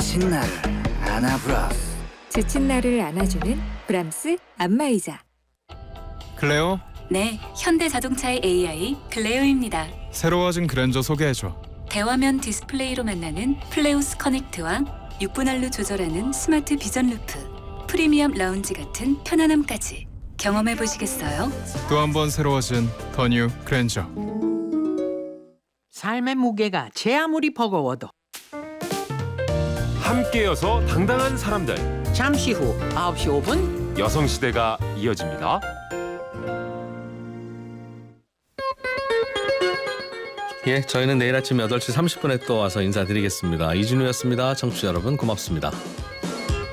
지친 나를 안아브라스. 지친 나를 안아주는 브람스 안마의자. 클레오, 네, 현대자동차의 AI 클레오입니다. 새로워진 그랜저 소개해줘. 대화면 디스플레이로 만나는 플레우스 커넥트와 6분할로 조절하는 스마트 비전 루프, 프리미엄 라운지 같은 편안함까지 경험해 보시겠어요? 또 한 번 새로워진 더 뉴 그랜저. 삶의 무게가 제 아무리 버거워도 함께여서 당당한 사람들. 잠시 후 9시 5분 여성시대가 이어집니다. 예, 저희는 내일 아침 8시 30분에 또 와서 인사드리겠습니다. 이진우였습니다. 청취자 여러분 고맙습니다.